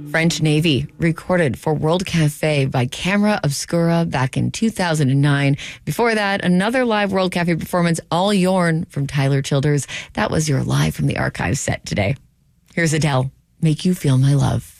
French Navy, recorded for World Cafe by Camera Obscura back in 2009. Before that, another live World Cafe performance, All Yourn from Tyler Childers. That was your Live from the Archives set today. Here's Adele, Make You Feel My Love.